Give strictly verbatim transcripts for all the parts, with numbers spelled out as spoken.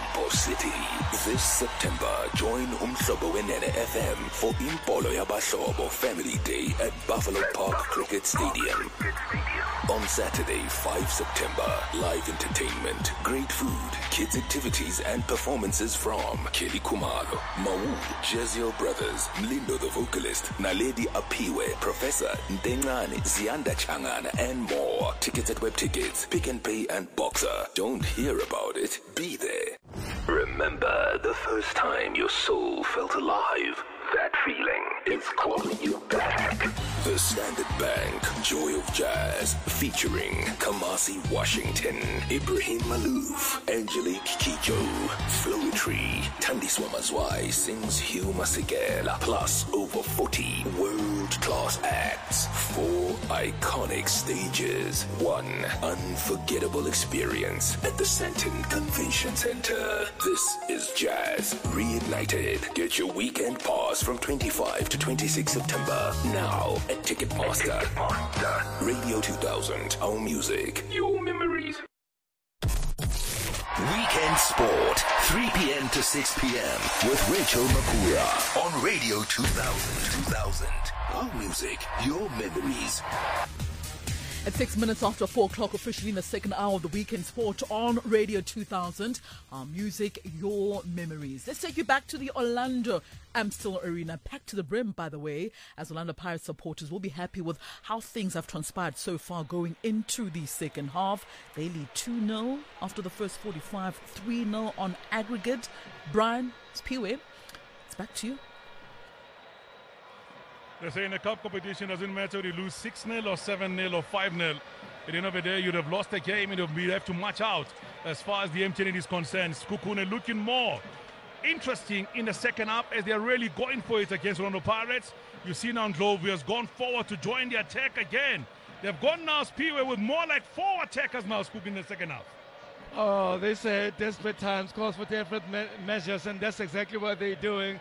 Limpopo City. This September, join Umhlobo Wenene F M for Impolo Yabahlobo Family Day at Buffalo Park Cricket Stadium. On Saturday, the fifth of September, live entertainment, great food, kids activities and performances from Kelly Kumalo, Mawu, Jezio Brothers, Mlindo the vocalist, Naledi Apiwe, Professor Ndengane, Zianda Changana and more. Tickets at Web Tickets, Pick and Pay and Boxer. Don't hear about it, be there. Remember the first time your soul felt alive? That feeling is calling you back. The Standard Bank Joy of Jazz featuring Kamasi Washington, Ibrahim Malouf, Angelique Kijo, Flowetry, Tandi Swamazwai sings Hugh Masekela, plus over forty world-class acts, four iconic stages, one unforgettable experience at the Santon Convention Center. This is Jazz Reignited. Get your weekend pass from twenty-fifth to twenty-sixth September now at Ticketmaster. Ticketmaster. Radio two thousand, our music, your memories. Weekend Sport, three p.m. to six p.m. with Rachel Makura on Radio two thousand. two thousand, our music, your memories. At six minutes after four o'clock, officially in the second hour of the Weekend Sport on Radio two thousand. Our music, your memories. Let's take you back to the Orlando Amstel Arena. Packed to the brim, by the way, as Orlando Pirates supporters will be happy with how things have transpired so far going into the second half. They lead two nil after the first forty-five, three nil on aggregate. Brian Spiwe, it's back to you. They say in a cup competition, doesn't matter if you lose six nil or seven nil or five nil. At the end of the day, you'd have lost the game and you'd have to match out as far as the M T N is concerned. Sekhukhune looking more interesting in the second half as they're really going for it against Orlando Pirates. You see now Ndlovu has gone forward to join the attack again. They've gone now Spiwe with more like four attackers now, Skook, in the second half. Oh, they say desperate times calls for desperate me- measures, and that's exactly what they're doing.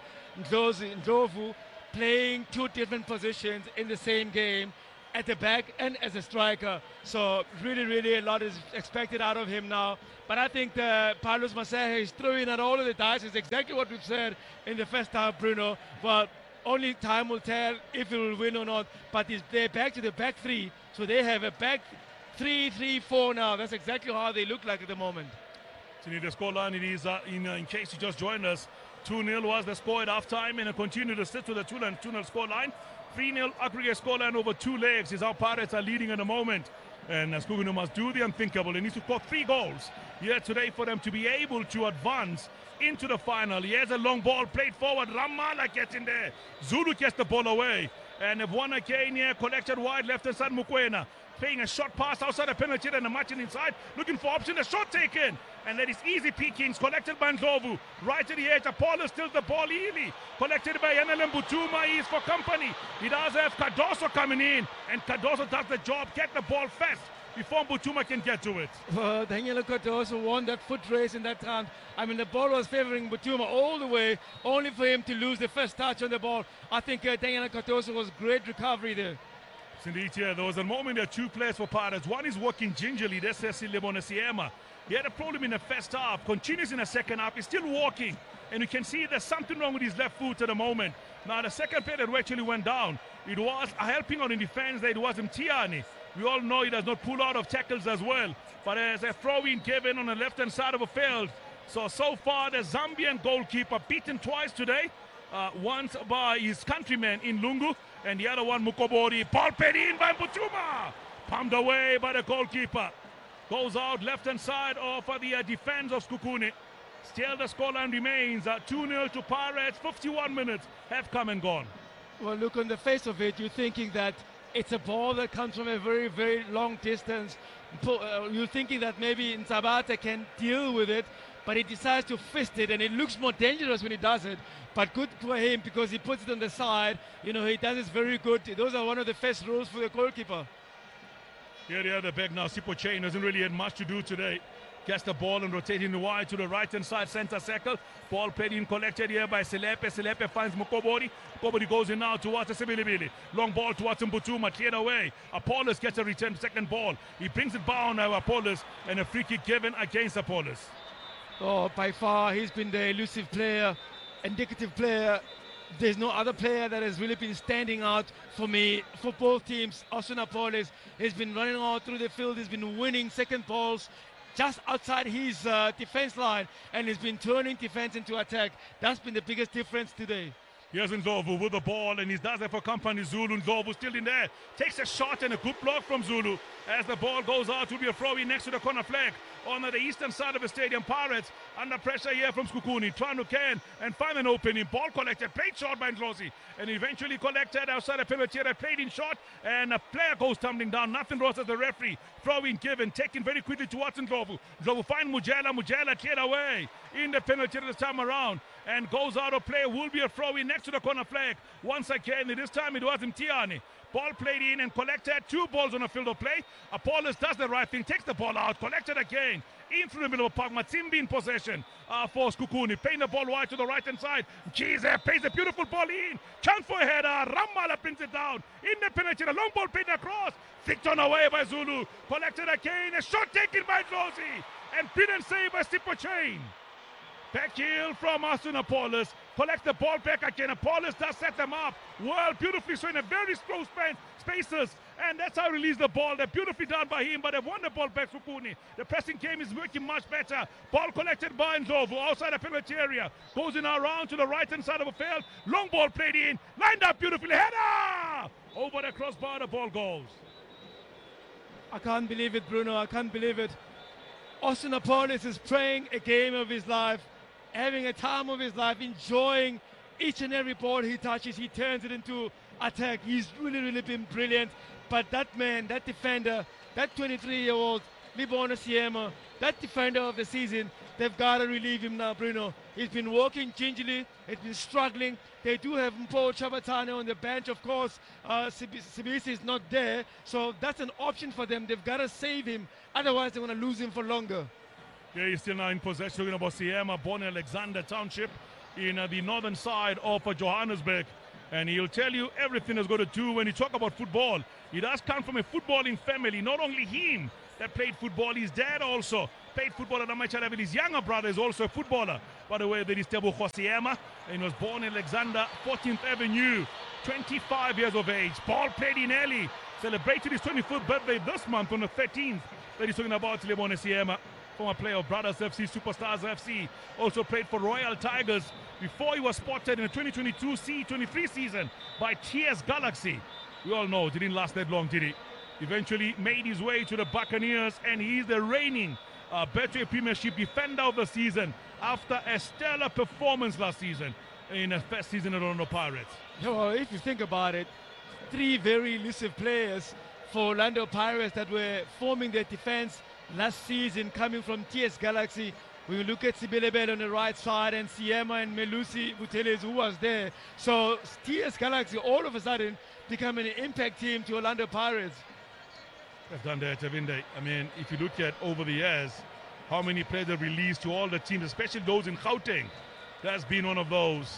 Ndlovu playing two different positions in the same game, at the back and as a striker. So really, really a lot is expected out of him now. But I think that Carlos Masehe is throwing at all of the dice. It's exactly what we've said in the first half, Bruno. But only time will tell if he will win or not. But they're back to the back three. So they have a back three, three, four now. That's exactly how they look like at the moment. So the scoreline, it is, uh, in, uh, in case you just joined us, two nil was the score at half-time, and continue to sit to the two nil scoreline. three nil aggregate scoreline over two legs is how Pirates are leading at the moment. And uh, Sekhukhune must do the unthinkable. He needs to score three goals here today for them to be able to advance into the final. He has a long ball played forward. Ramala gets in there. Zulu gets the ball away. And they've won again here, collected wide, left-hand side Mokoena. Playing a short pass outside the penalty and marching inside, looking for option, a shot taken, and that is easy pickings, collected by Ndlovu, right to the edge. Apollo still the ball, easily collected by Yanele Mbutuma. He is for company. He does have Cardoso coming in, and Cardoso does the job, get the ball fast before Mbutuma can get to it. Uh, Daniel Cardoso won that foot race in that time. I mean, the ball was favoring Mbutuma all the way, only for him to lose the first touch on the ball. I think uh, Daniel Cardoso was great recovery there. Indeed, yeah, there was a moment there, two players for Pirates. One is working gingerly, that's Cecil Lebonesiema. He had a problem in the first half, continues in the second half, he's still walking. And you can see there's something wrong with his left foot at the moment. Now, the second player that actually went down, it was helping on in defense that it was Mtiani. We all know he does not pull out of tackles as well. But there's a throw-in given on the left-hand side of the field. So, so far, the Zambian goalkeeper beaten twice today. Uh, once by his countryman in Lungu, and the other one Mukobori. Ball paid in by Mbutuma, pumped away by the goalkeeper. Goes out left-hand side of uh, the uh, defense of Sekhukhune. Still the scoreline remains uh, two nil to Pirates. fifty-one minutes have come and gone. Well, look, on the face of it, you're thinking that it's a ball that comes from a very, very long distance. You're thinking that maybe Ntsabata can deal with it, but he decides to fist it, and it looks more dangerous when he does it. But good for him because he puts it on the side. You know, he does it very good. Those are one of the first rules for the goalkeeper. Here the other back now, Sipho Chain hasn't really had much to do today. Gets the ball and rotating the wide to the right-hand side, center circle. Ball played in, collected here by Selepe. Selepe finds Mukobori. Mukobori goes in now towards the Sibilibili. Long ball towards Mbutuma, cleared away. Apollos gets a return second ball. He brings it down now, Apollos, and a free kick given against Apollos. Oh, by far, he's been the elusive player, indicative player. There's no other player that has really been standing out for me. For both teams, Osuna Paulus has been running out through the field. He's been winning second balls just outside his uh, defense line, and he's been turning defense into attack. That's been the biggest difference today. Here's Ndlovu with the ball, and he does that for Company Zulu. Ndlovu still in there. Takes a shot and a good block from Zulu. As the ball goes out, will be a throw in next to the corner flag on the eastern side of the stadium. Pirates under pressure here from Skukuni. Trying to can and find an opening. Ball collected, played short by Ndlozi, and eventually collected outside the penalty area. Played in short, and a player goes tumbling down. Nothing wrong as the referee. Throw in given, taken very quickly towards Ndlovu. Ndlovu find Mujela. Mujela cleared away in the penalty area this time around, and goes out of play. Will be a throw in next to the corner flag. Once again, this time it was Mtiani. Ball played in and collected. Two balls on a field of play. Apollos does the right thing, takes the ball out, collected again. In through the middle of the park. Matsimbi in possession uh, for Skukuni. Playing the ball wide to the right hand side. Chize plays a beautiful ball in. Chance for a header. Ramala pins it down. In the penalty. The long ball played across. Flicked on away by Zulu. Collected again. A shot taken by Ndlozi. And brilliant save by Stipo Chain. Back heel from Asuna Paulus. Collect the ball back again. Paulus does set them up. Well, beautifully so in a very slow span, spaces. And that's how he released the ball. They're beautifully done by him, but they've won the ball back for Kuni. The pressing game is working much better. Ball collected by Ndlovu outside the penalty area. Goes in around to the right-hand side of the field. Long ball played in. Lined up beautifully. Header! Over the crossbar, the ball goes. I can't believe it, Bruno. I can't believe it. Osuna Paulus is playing a game of his life, having a time of his life, enjoying each and every ball he touches. He turns it into attack. He's really, really been brilliant. But that man, that defender, that twenty-three-year-old Libona Siema, that defender of the season, they've got to relieve him now, Bruno. He's been working gingerly. He's been struggling. They do have Mpo Chabatane on the bench, of course. Uh, Sibisi is not there, so that's an option for them. They've got to save him. Otherwise, they're going to lose him for longer. Yeah, he's still now in possession. Talking about Siema, born in Alexander Township in uh, the northern side of uh, Johannesburg. And he'll tell you everything he's going to do when you talk about football. He does come from a footballing family. Not only him that played football, his dad also played football at amateur level. His younger brother is also a footballer. By the way, that is Tebo Siema, and he was born in Alexander, fourteenth Avenue, twenty-five years of age. Ball played in early. Celebrated his twenty-fifth birthday this month on the thirteenth. That he's talking about Lebone Siema, former player of Brothers F C, Superstars F C. Also played for Royal Tigers before he was spotted in the twenty twenty-two C twenty-three season by T S Galaxy. We all know it didn't last that long, did he? Eventually made his way to the Buccaneers, and he's the reigning uh, Betway Premiership Defender of the season after a stellar performance last season in the first season of Orlando Pirates. Well, if you think about it, three very elusive players for Orlando Pirates that were forming their defense last season, coming from T S Galaxy. We look at Sibelebele on the right side and Siema and Melusi Buteles, who was there. So T S Galaxy all of a sudden becoming an impact team to Orlando Pirates. They've done that, haven't they? I mean, if you look at over the years, how many players have released to all the teams, especially those in Gauteng. That's been one of those.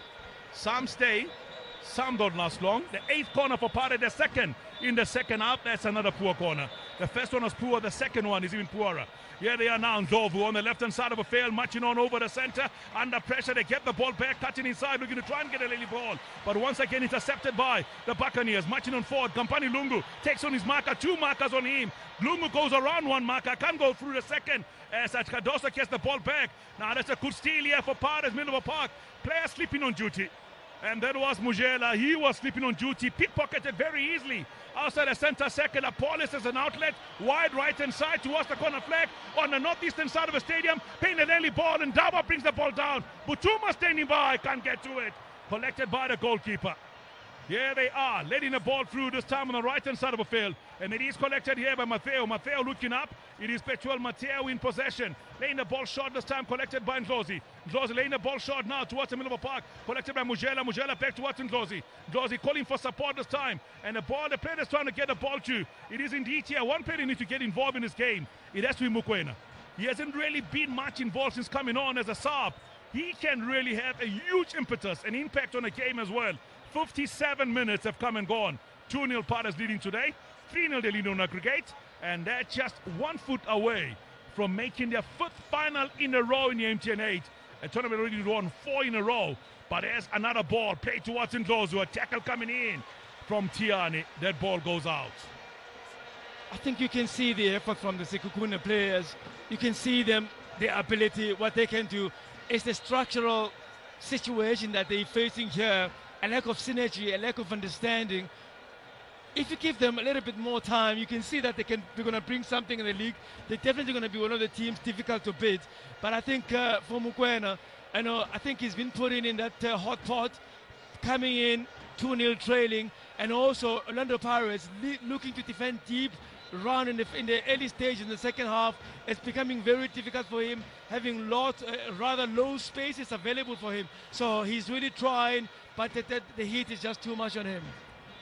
Some stay, some don't last long. The eighth corner for Pirates, the second in the second half. That's another poor corner. The first one was poor, the second one is even poorer. Here they are now, Ndlovu on the left-hand side of the field, marching on over the center. Under pressure, they get the ball back, cutting inside, looking to try and get a lily ball. But once again, intercepted by the Buccaneers. Marching on forward, Kampani Lungu takes on his marker, two markers on him. Lungu goes around one marker, can't go through the second. As Kadosa gets the ball back. Now that's a good steal here for Pirates, middle of the park. Player sleeping on duty. And that was Mujela. He was sleeping on duty, pickpocketed very easily. Outside the center second, Paulus as an outlet, wide right-hand side towards the corner flag on the northeastern side of the stadium. Paying an early ball, and Daba brings the ball down. Butuma standing by, can't get to it. Collected by the goalkeeper. Here they are, letting the ball through this time on the right-hand side of the field. And it is collected here by Matteo. Matteo looking up. It is Petuel Matteo in possession. Laying the ball short this time, collected by Ndlozi. Ndlozi laying the ball short now towards the middle of the park. Collected by Mujela. Mujela back towards Ndlozi. Ndlozi calling for support this time. And the ball, the player is trying to get the ball to. It is indeed here. One player needs to get involved in this game. It has to be Mukwena. He hasn't really been much involved since coming on as a sub. He can really have a huge impetus and impact on the game as well. fifty-seven minutes have come and gone. two nil Pirates leading today. three nil they lead on aggregate. And they're just one foot away from making their fifth final in a row in the M T N eight. A tournament already won four in a row. But there's another ball played towards Ndlovu. A tackle coming in from Tiani. That ball goes out. I think you can see the effort from the Sekhukhune players. You can see them, their ability, what they can do. It's the structural situation that they're facing here, a lack of synergy, a lack of understanding. If you give them a little bit more time, you can see that they can, they're going to bring something in the league. They're definitely going to be one of the teams difficult to beat. But I think uh, for Mokoena, I know, I think he's been put in in that uh, hot pot, coming in two nil trailing, and also Orlando Pirates looking to defend deep, run in the, in the early stage in the second half. It's becoming very difficult for him, having lot, uh, rather low spaces available for him. So he's really trying, but the, the, the heat is just too much on him.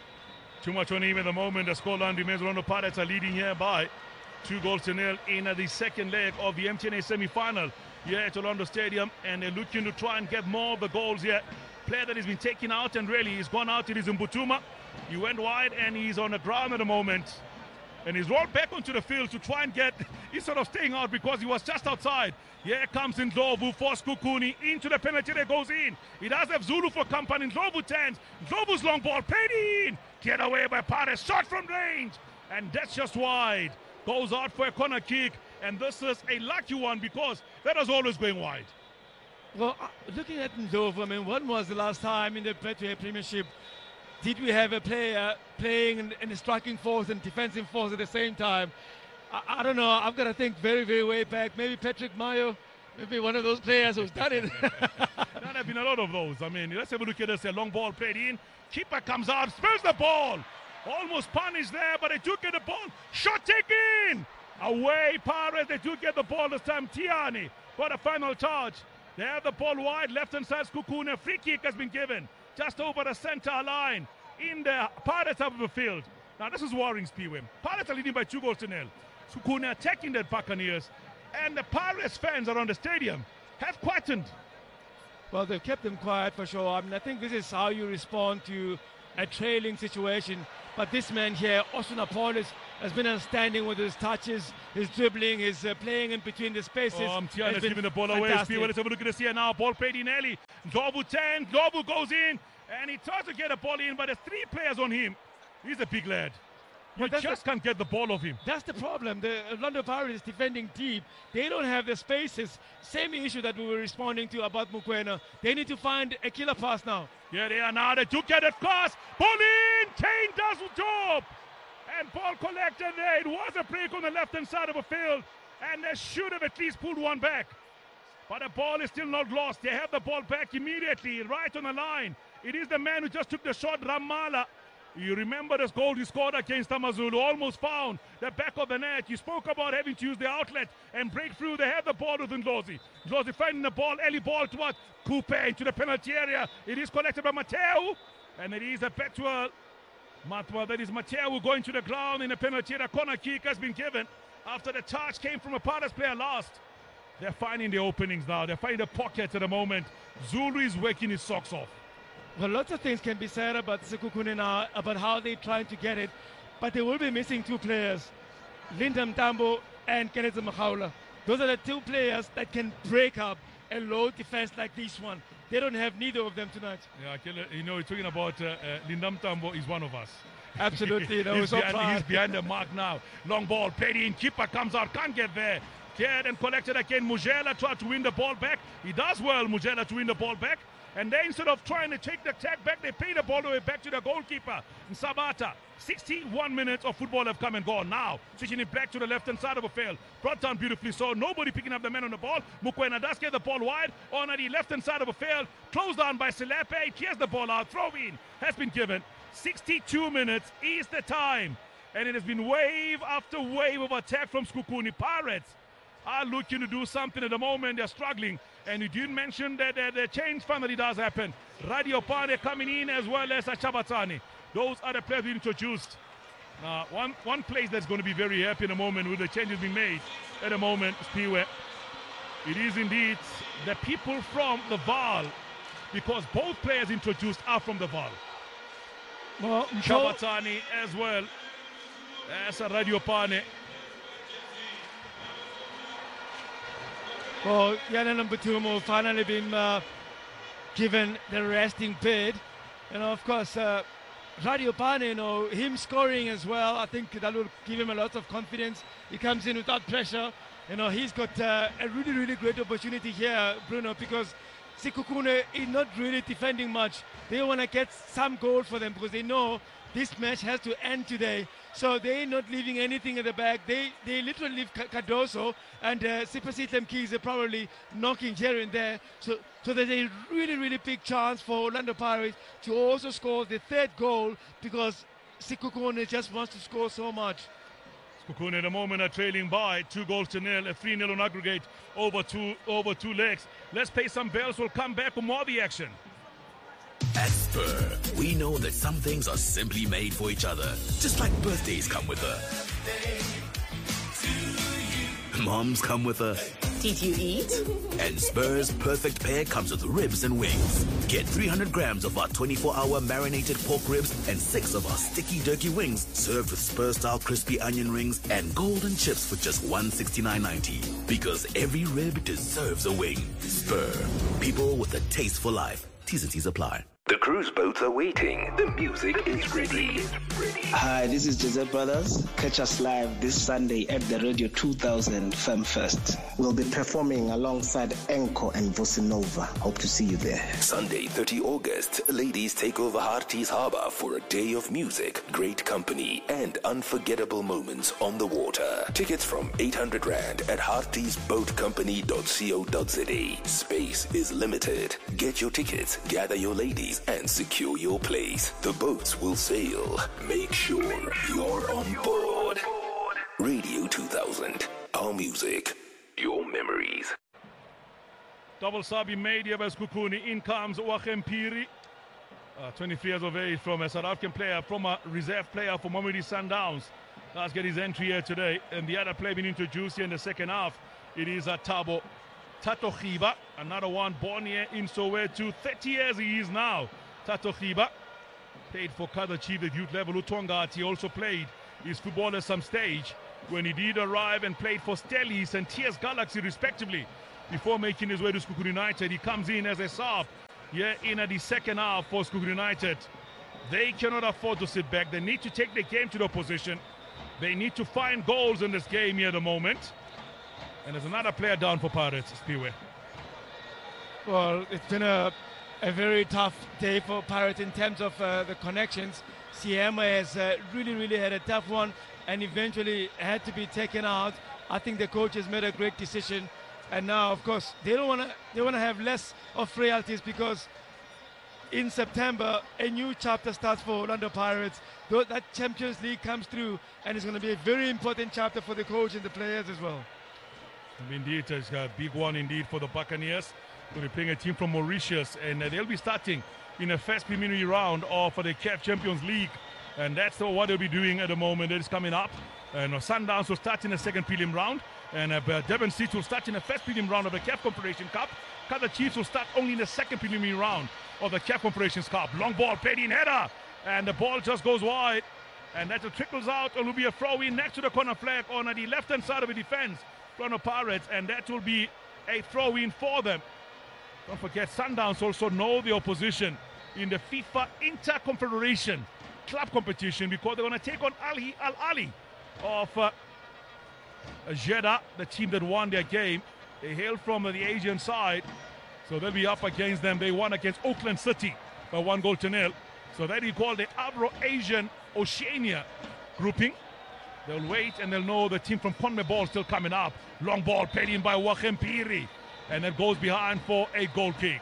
Too much on him at the moment. The scoreline remains Orlando Pirates are leading here by two goals to nil in the second leg of the M T N A semi-final here at Orlando Stadium, and they're looking to try and get more of the goals here. Player that has been taken out and really he's gone out, it is Mbutuma. He went wide and he's on the ground at the moment. And he's rolled back onto the field to try and get, he's sort of staying out because he was just outside. Here comes Ndlovu for Sekhukhune into the penalty area, goes in. He does have Zulu for company. Ndlovu turns. Ndlovu's long ball played in. Get away by Pirates, shot from range. And that's just wide. Goes out for a corner kick. And this is a lucky one because that was always going wide. Well, uh, looking at Ndlovu, I mean, when was the last time in the Betway Premiership did we have a player playing in, in the striking force and defensive force at the same time? I, I don't know. I've got to think very, very way back. Maybe Patrick Mayo, maybe one of those players who's done it. There have been a lot of those. I mean, let's have a look at this. A long ball played in. Keeper comes out, spills the ball. Almost punished there, but they do get the ball. Shot taken! Away, Pirates. They do get the ball this time. Tiani got a final charge. They have the ball wide. Left-hand side, Sekhukhune. Free kick has been given just over the center line in the Pirates half of the field. Now, this is worrying, Spiwe. Pirates are leading by two goals to nil. Sekhukhune attacking the Buccaneers. And the Pirates fans around the stadium have quietened. Well, they've kept them quiet for sure. I mean, I think this is how you respond to a trailing situation. But this man here, Austin Apollos, has been outstanding with his touches, his dribbling, his uh, playing in between the spaces. Oh, Tiana's giving the ball away. Let's have a look at this here now. Ball played in early. Ndlovu ten. Ndlovu goes in. And he tries to get a ball in, but there's three players on him. He's a big lad. You just the, can't get the ball off him. That's the problem. The Orlando Pirates is defending deep. They don't have the spaces. Same issue that we were responding to about Mokoena. They need to find a killer pass now. Yeah, they are now. They do get it cross. Ball in. Kane does the job. And ball collected there. It was a break on the left-hand side of the field. And they should have at least pulled one back. But the ball is still not lost. They have the ball back immediately, right on the line. It is the man who just took the shot, Ramala. You remember this goal he scored against Amazulu, almost found the back of the net. You spoke about having to use the outlet and break through. They have the ball with Ndlovu. Ndlovu finding the ball, early ball towards Coupe into the penalty area. It is collected by Mateo, and it is a Betuel. Matwa, that is Mateo going to the ground in the penalty area. Corner kick has been given after the touch came from a Pirates player last. They're finding the openings now. They're finding the pockets at the moment. Zulu is working his socks off. Well, lots of things can be said about Sekhukhune now, about how they're trying to get it, but they will be missing two players, Linda Mtambo and Kenneth Makhaula. Those are the two players that can break up a low defense like this one. They don't have neither of them tonight. Yeah, you know, you're talking about uh, uh, Linda Mtambo is one of us. Absolutely. No, he's, so behind, he's behind the mark now. Long ball, played in, keeper comes out, can't get there. Cleared and collected again. Mujela tried to win the ball back. He does well, Mujela, to win the ball back. And then instead of trying to take the tag back, they pay the ball away back to the goalkeeper, Sabata. sixty-one minutes of football have come and gone. Now, switching it back to the left-hand side of the field. Brought down beautifully so. Nobody picking up the man on the ball. Mokoena does get the ball wide on the left-hand side of the field. Closed down by Selepe. Clears the ball out. Throw in has been given. sixty-two minutes is the time. And it has been wave after wave of attack from Sekhukhune. Pirates are looking to do something at the moment. They're struggling. And you didn't mention that uh, the change finally does happen. Radiopane coming in as well as Chabatsani. Those are the players we introduced. Uh, one, one place that's going to be very happy in a moment with the changes being made at the moment, Spiwe. It is indeed the people from the Val, because both players introduced are from the Val. Well, Chabatsani as well as Radiopane. Well, Yanana Mputumo finally been uh, given the resting bid. You know, of course, uh, Radio Pane, you know, him scoring as well, I think that will give him a lot of confidence. He comes in without pressure. You know, he's got uh, a really, really great opportunity here, Bruno, because Sekhukhune is not really defending much. They want to get some goal for them because they know this match has to end today. So they're not leaving anything at the back. They they literally leave Cardoso and uh, Sipasitlem Keys are probably knocking here and there. So so there's a really, really big chance for Orlando Pirates to also score the third goal because Sekhukhune just wants to score so much. Sekhukhune at the moment are trailing by two goals to nil, a three nil on aggregate over two over two legs. Let's pay some bells. We'll come back for more of the action. At Spur, we know that some things are simply made for each other, just like birthdays come with a moms come with a Did you eat? And Spur's perfect pair comes with ribs and wings. Get three hundred grams of our twenty-four hour marinated pork ribs and six of our sticky turkey wings served with Spur-style crispy onion rings and golden chips for just one sixty-nine ninety. Because every rib deserves a wing. Spur. People with a taste for life. T's and C's apply. The cruise boats are waiting. The music is ready. Hi, this is Joseph Brothers. Catch us live this Sunday at the Radio two thousand Film Fest. We'll be performing alongside Enko and Vosinova. Hope to see you there. Sunday, thirtieth of August, ladies take over Harties Harbour for a day of music, great company, and unforgettable moments on the water. Tickets from eight hundred rand at harties boat company dot co dot za. Space is limited. Get your tickets, gather your ladies, and secure your place. The boats will sail. Make sure you're on board. Radio two thousand. Our music, your memories. Double sub made here by Sekhukhune. In comes Joachim Phiri, uh, twenty-three years of age, from a South African player, from a reserve player for Mamelodi Sundowns. Let's get his entry here today. And the other player being introduced here in the second half, it is uh, Thabo Tatoghiba, another one born here in Soweto. thirty years he is now. Tatoghiba played for Kaizer Chiefs at youth level. Utongati he also played his football at some stage when he did arrive and played for Stellies and T S Galaxy respectively before making his way to Sekhukhune United. He comes in as a sub here in at the second half for Sekhukhune United. They cannot afford to sit back. They need to take the game to the opposition. They need to find goals in this game here at the moment. And there's another player down for Pirates, Spiwe. Well, it's been a, a very tough day for Pirates in terms of uh, the connections. Siema has uh, really, really had a tough one and eventually had to be taken out. I think the coach has made a great decision. And now, of course, they don't want to. They want to have less of frailties because in September a new chapter starts for Orlando Pirates. Though that Champions League comes through, and it's going to be a very important chapter for the coach and the players as well. Indeed, it's a big one indeed for the Buccaneers. They'll be playing a team from Mauritius, and uh, they'll be starting in the first preliminary round of the C A F Champions League. And that's uh, what they'll be doing at the moment. That is coming up. And uh, Sundowns will start in the second prelim round. And uh, Durban City will start in the first prelim round of the C A F Confederation Cup. Kaizer Chiefs will start only in the second preliminary round of the C A F Confederations Cup. Long ball played in header. And the ball just goes wide. And that trickles out. It will be a throw-in next to the corner flag on the left-hand side of the defense. Orlando Pirates, and that will be a throw-in for them. Don't forget, Sundowns also know the opposition in the FIFA Inter-Confederation Club competition because they're going to take on Al Ahly of uh, Jeddah, the team that won their game. They hail from uh, the Asian side, so they'll be up against them. They won against Auckland City by one goal to nil. So that is called the Afro-Asian Oceania grouping. They'll wait and they'll know the team from CONMEBOL still coming up. Long ball played in by Joachim Phiri. And then goes behind for a goal kick.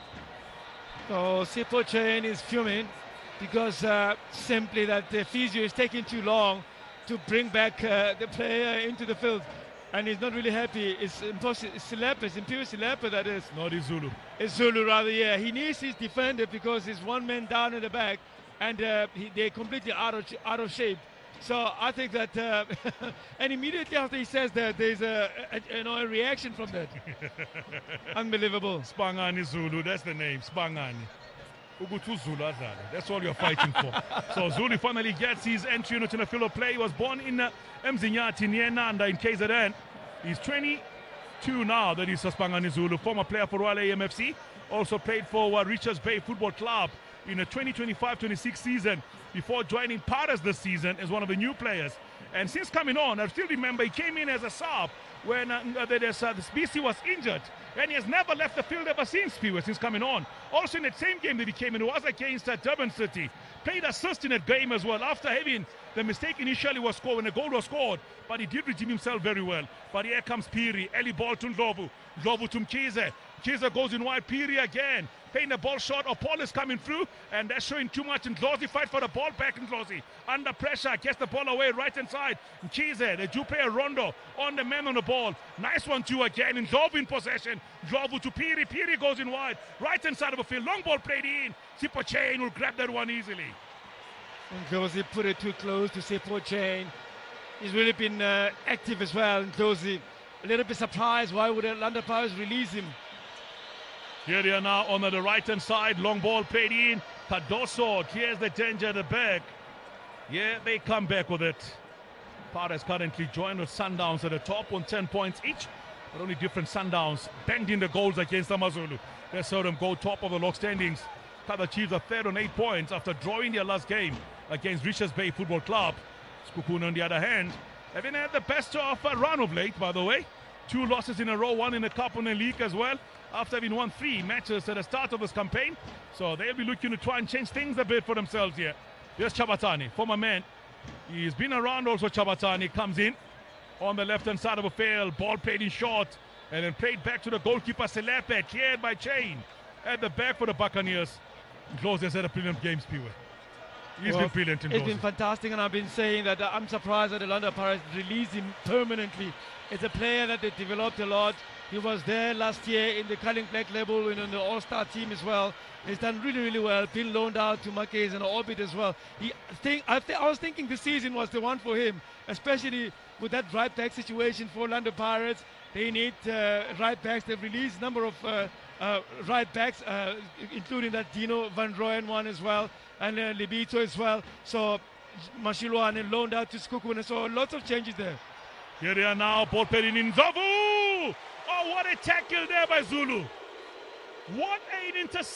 So Sipho Chain is fuming because uh, simply that the physio is taking too long to bring back uh, the player into the field. And he's not really happy. It's impossible. It's Silepe, it's Imperial Silepe that is. Not it's Zulu. It's Zulu rather, yeah. He needs his defender because he's one man down in the back and uh, he, they're completely out of, out of shape. So I think that, uh, and immediately after he says that, there's a, a, you know, a reaction from that. Unbelievable. Spangani Zulu, that's the name, Spangani. Ugutu Zulu, that's all you're fighting for. So Zulu finally gets his entry into the field of play. He was born in uh, Mzinyati near Nanda in K Z N. He's twenty two now that is Spangani Zulu, former player for Royal A M F C, also played for uh, Richards Bay Football Club in a twenty twenty-five twenty-six season before joining Paris this season as one of the new players. And since coming on, I still remember he came in as a sub when uh, uh, this, uh, this B C was injured, and he has never left the field ever since, Spiwa, since coming on. Also in that same game that he came in, it was against uh, Durban City. Played assist in that game as well, after having the mistake initially was scored when the goal was scored, but he did redeem himself very well. But here comes Piri, Eli ball to Ndlovu, Ndlovu to Mkhize. Mkhize goes in wide, Piri again, playing the ball short, Paul is coming through, and they're showing too much. Ndlozi fight for the ball back. Ndlozi under pressure, gets the ball away right hand side. Mkhize, they do play a rondo on the man on the ball. Nice one too again. Ndlovu in possession. Ndlovu to Piri. Piri goes in wide, right hand side of the field. Long ball played in. Sipho Chain will grab that one easily. Ndlozi put it too close to Sipho Chain. He's really been uh, active as well. Ndlozi, a little bit surprised. Why would Orlando Pirates release him? Here they are now on the right-hand side. Long ball played in. Cardoso clears the danger at the back. Yeah, they come back with it. Pirates currently joined with Sundowns at the top on ten points each. But only different Sundowns banged in the goals against AmaZulu. They saw them go top of the log standings. Kaizer Chiefs are third on eight points after drawing their last game against Richards Bay Football Club. Sekhukhune, on the other hand, having had the best of a run of late, by the way. Two losses in a row, one in the Cup and the league as well, after having won three matches at the start of this campaign. So they'll be looking to try and change things a bit for themselves here. Here's Chabatani, former man. He's been around also, Chabatani. Comes in on the left-hand side of the field. Ball played in short and then played back to the goalkeeper, Selepe. Cleared by Chain at the back for the Buccaneers. Ndlozi has had a brilliant game, Spiwe. He's well, been brilliant in It's been fantastic, and I've been saying that uh, I'm surprised that the Orlando Pirates released him permanently. It's a player that they developed a lot. He was there last year in the Culling Black Label and in the All-Star team as well. He's done really, really well. Been loaned out to Marquez and Orbit as well. He think I, th I was thinking this season was the one for him, especially with that right back situation for Orlando Pirates. They need uh, right backs. They've released a number of uh, uh, right backs, uh, including that Dino Van Rooyen one as well, and uh, Libito as well. So Mashilwane loaned out to Sekhukhune. So lots of changes there. Here they are now, ball played in Ndlovu. Oh, what a tackle there by Zulu. What an interception.